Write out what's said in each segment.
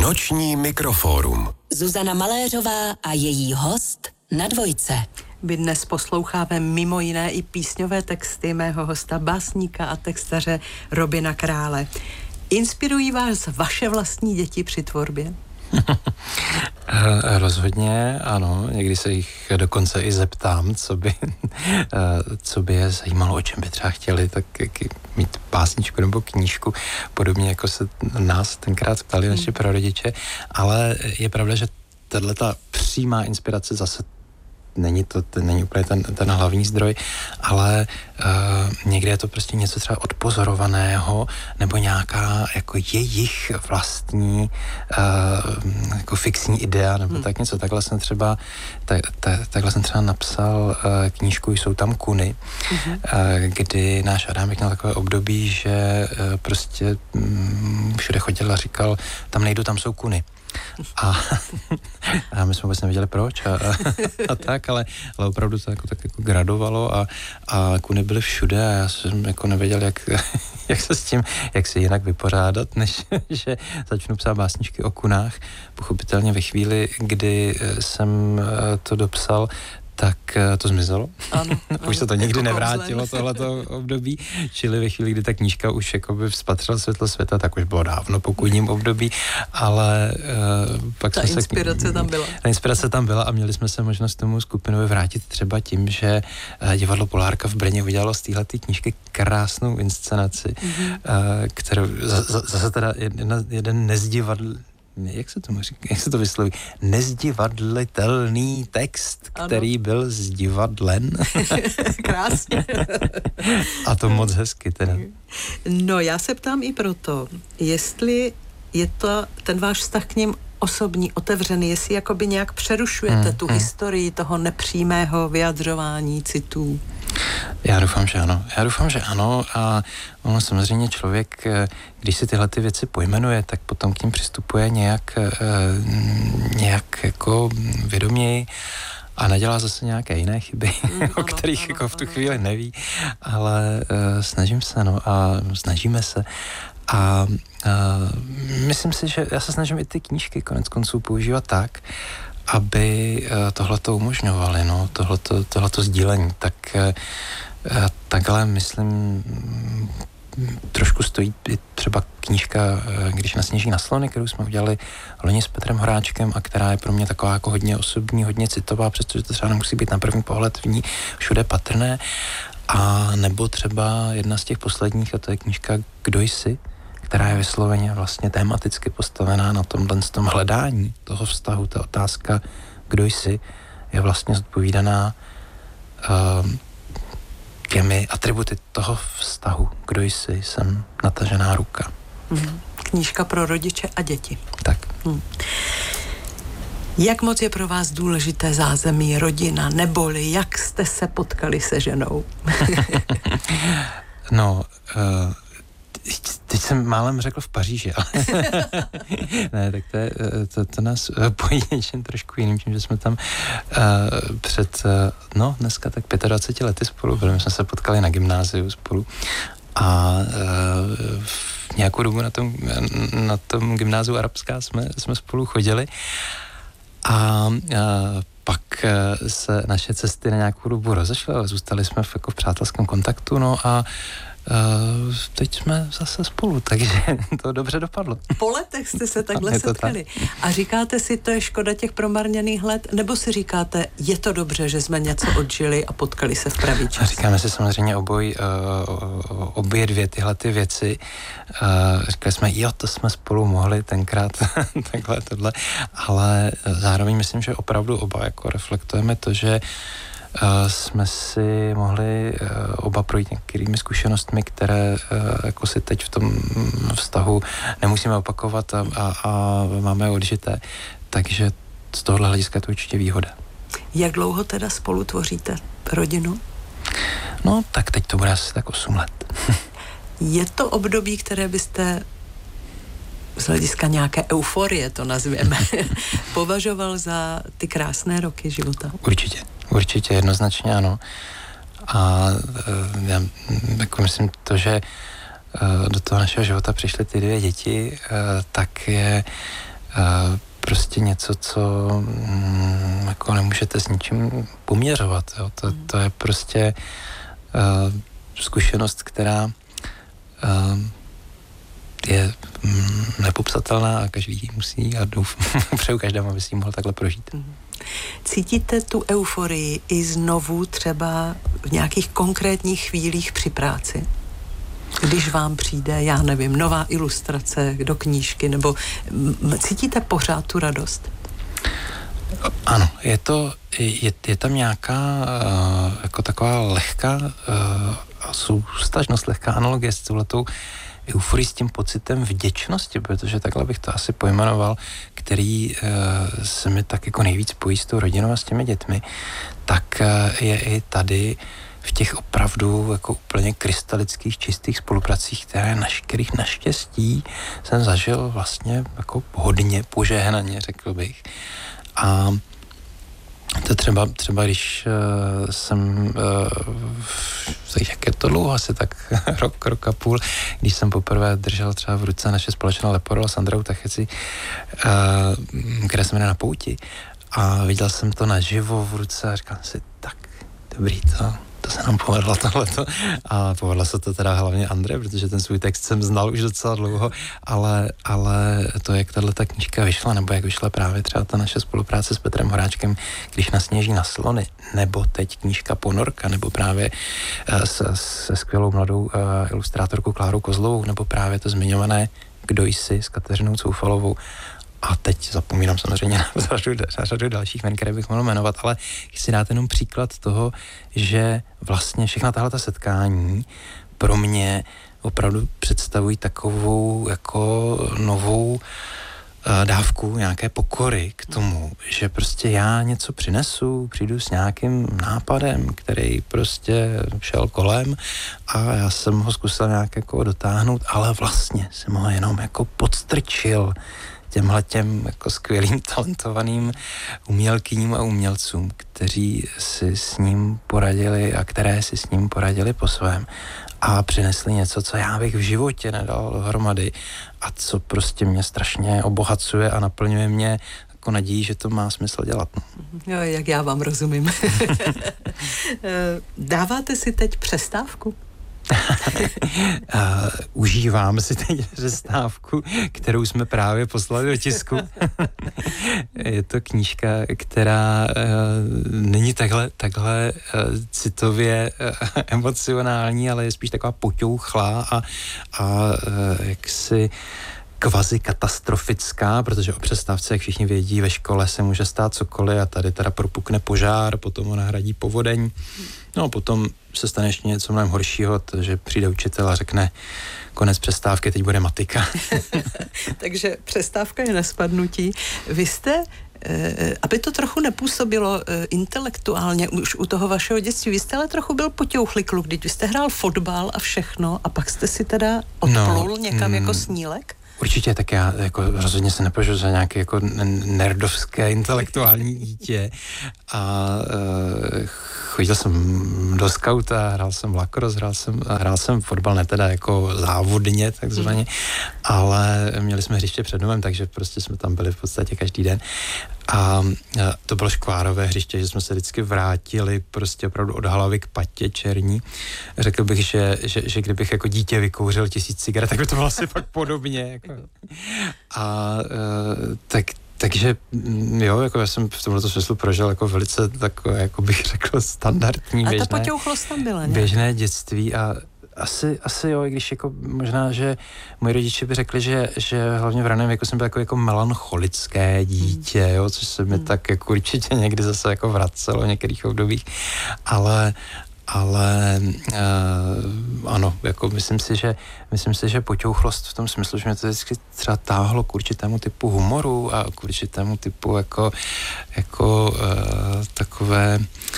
Noční mikrofórum. Zuzana Maléřová a její host na Dvojce. My dnes posloucháme mimo jiné i písňové texty mého hosta, básníka a textaře Robina Krále. Inspirují vás vaše vlastní děti při tvorbě? Rozhodně ano, někdy se jich dokonce i zeptám, co by je zajímalo, o čem by třeba chtěli, tak mít básničku nebo knížku, podobně jako se nás tenkrát ptali naši prarodiče, ale je pravda, že tato přímá inspirace zase není úplně ten hlavní zdroj, ale někdy je to prostě něco třeba odpozorovaného nebo nějaká jako jejich vlastní jako fixní idea nebo tak něco. Takhle jsem třeba napsal knížku Jsou tam kuny, kdy náš Adámek měl takové období, že prostě všude chodil a říkal, tam nejdu, tam jsou kuny. A my jsme vůbec nevěděli proč a tak, ale opravdu to tak jako gradovalo a kuny byly všude a já jsem jako nevěděl, jak se s tím, jak se jinak vypořádat, než že začnu psát básničky o kunách. Pochopitelně ve chvíli, kdy jsem to dopsal, tak to zmizelo. Ano, už se to nikdy nevrátilo, tohleto období. Čili ve chvíli, kdy ta knížka už jakoby vzpatřila světlo světa, tak už bylo dávno po kůním období, ale pak ta inspirace tam byla. Ta inspirace tam byla a měli jsme se možnost tomu skupinovi vrátit třeba tím, že divadlo Polárka v Brně udělalo z téhleté knížky krásnou inscenaci, kterou zase teda jeden jak se to vysloví? Nezdivadlitelný text, který byl zdivadlen. Krásně. A to moc hezky teda. No, já se ptám i proto, jestli je to ten váš vztah k ním osobní, otevřený, jestli jakoby nějak přerušujete tu historii toho nepřímého vyjadřování citů. Já doufám, že ano a ono samozřejmě člověk, když si tyhle ty věci pojmenuje, tak potom k ním přistupuje nějak jako vědoměji a nedělá zase nějaké jiné chyby, o kterých jako v tu chvíli neví, ale snažíme se a myslím si, že já se snažím i ty knížky konec konců používat tak, aby tohleto umožňovali, tohleto sdílení, takhle myslím trošku stojí třeba knížka Když nasněží na slony, kterou jsme udělali loni s Petrem Horáčkem a která je pro mě taková jako hodně osobní, hodně citová, přestože to třeba nemusí být na první pohled v ní všude patrné, a nebo třeba jedna z těch posledních, a to je knížka Kdo jsi, která je vysloveně vlastně tematicky postavená na tom hledání toho vztahu. Ta otázka, kdo jsi, je vlastně zodpovídaná těmi atributy toho vztahu. Kdo jsi, jsem natažená ruka. Knížka pro rodiče a děti. Tak. Jak moc je pro vás důležité zázemí, rodina, neboli jak jste se potkali se ženou? Teď jsem málem řekl v Paříži, ale ne, tak to nás pojí něčím trošku jiným, tím, že jsme tam dneska tak 25 lety spolu byli, my jsme se potkali na gymnáziu spolu a v nějakou dobu na tom gymnáziu Arabská jsme spolu chodili a pak se naše cesty na nějakou dobu rozešly, ale zůstali jsme v přátelském kontaktu, a teď jsme zase spolu, takže to dobře dopadlo. Po letech jste se takhle setkali. A říkáte si, to je škoda těch promarněných let, nebo si říkáte, je to dobře, že jsme něco odžili a potkali se v pravý čas? Říkáme si samozřejmě obě dvě tyhle ty věci. Říkali jsme, to jsme spolu mohli tenkrát takhle, tohle, ale zároveň myslím, že opravdu oba jako reflektujeme to, že jsme si mohli oba projít některými zkušenostmi, které jako si teď v tom vztahu nemusíme opakovat a máme je odžité. Takže z tohohle hlediska je to určitě výhoda. Jak dlouho teda spolu tvoříte rodinu? Tak teď to bude asi tak 8 let. Je to období, které byste z hlediska nějaké euforie, to nazvěme, považoval za ty krásné roky života? Určitě, jednoznačně ano. A já jako myslím to, že do toho našeho života přišly ty 2 děti, tak je prostě něco, co jako nemůžete s ničím poměřovat. Jo. To je prostě zkušenost, která je nepopsatelná a každý musí a přeju každému, aby si ji mohl takhle prožít. Cítíte tu euforii i znovu třeba v nějakých konkrétních chvílích při práci? Když vám přijde, já nevím, nová ilustrace do knížky, nebo cítíte pořád tu radost? Ano, je tam nějaká jako taková lehká soustažnost, lehká analogie s touhletou euforii, s tím pocitem vděčnosti, protože takhle bych to asi pojmenoval, který se mi tak jako nejvíc pojí s tou rodinou a s těmi dětmi, tak je i tady v těch opravdu jako úplně krystalických, čistých spolupracích, kterých naštěstí jsem zažil vlastně jako hodně požehnaně, řekl bych. A to třeba když jsem, jak je to dlouho, asi tak rok a půl, když jsem poprvé držel třeba v ruce naše společné Leporo s Andreou Tacheci, které jsme jde na pouti, a viděl jsem to naživo v ruce a říkal si, tak dobrý, to se nám povedlo tohleto. A povedlo se to teda hlavně Andře, protože ten svůj text jsem znal už docela dlouho, ale to, jak tato knížka vyšla, nebo jak vyšla právě třeba ta naše spolupráce s Petrem Horáčkem, Když nasněží na slony, nebo teď knížka Ponorka, nebo právě se skvělou mladou ilustrátorkou Klárou Kozlovou, nebo právě to zmiňované Kdo jsi s Kateřinou Coufalovou. A teď zapomínám samozřejmě na řadu dalších jmen, které bych mohl jmenovat, ale chci dát jenom příklad toho, že vlastně všechna tahleta setkání pro mě opravdu představují takovou jako novou dávku nějaké pokory k tomu, že prostě já něco přinesu, přijdu s nějakým nápadem, který prostě šel kolem a já jsem ho zkusil nějak jako dotáhnout, ale vlastně jsem ho jenom jako podstrčil těmhletěm jako skvělým, talentovaným umělkyním a umělcům, kteří si s ním poradili a které si s ním poradili po svém a přinesli něco, co já bych v životě nedal dohromady a co prostě mě strašně obohacuje a naplňuje mě jako nadějí, že to má smysl dělat. Jo, jak já vám rozumím. Dáváte si teď přestávku? Užívám si teď přestávku, kterou jsme právě poslali do tisku. Je to knížka, která není takhle citově emocionální, ale je spíš taková poťouchlá a jaksi kvazi katastrofická, protože o přestávce, jak všichni vědí, ve škole se může stát cokoliv a tady teda propukne požár, potom ho nahradí povodeň. No a potom se stane ještě něco mnohem horšího, že přijde učitel a řekne konec přestávky, teď bude matika. Takže přestávka je na spadnutí. Vy jste, aby to trochu nepůsobilo intelektuálně už u toho vašeho dětství, vy jste ale trochu byl poťouchlý kluk, když jste hrál fotbal a všechno a pak jste si teda odplul někam jako snílek? Určitě, tak já jako rozhodně se nepovažuji za nějaké jako nerdovské intelektuální dítě a chodil jsem do skauta, hrál jsem lacrosse, hrál jsem fotbal, ne teda jako závodně takzvaně, ale měli jsme hřiště před domem, takže prostě jsme tam byli v podstatě každý den a to bylo škvárové hřiště, že jsme se vždycky vrátili prostě opravdu od hlavy k patě černí. Řekl bych, že kdybych jako dítě vykouřil 1000 cigaret, tak by to bylo asi pak podobně. Jako. A takže jo, jako já jsem v tomto smyslu prožil jako velice takové, jako bych řekl, standardní a ta poťouchlost tam byla, běžné dětství a asi jo, i když jako možná, že moji rodiče by řekli, že hlavně v raném věku jsem byl jako melancholické dítě, jo, což se mi tak jako určitě někdy zase jako vracelo v některých obdobích, ale ano, jako myslím si, že poťouchlost v tom smyslu, že mě to vždycky třeba táhlo k určitému typu humoru a k určitému typu takové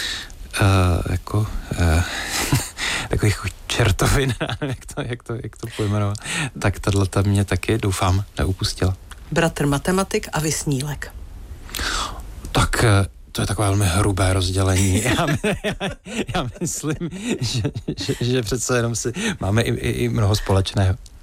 takových čertovin, jak to pojmenovat, tak tato mě taky, doufám, neupustila. Bratr matematik a vy snílek. Tak to je takové velmi hrubé rozdělení. Já myslím, že přece jenom máme i mnoho společného.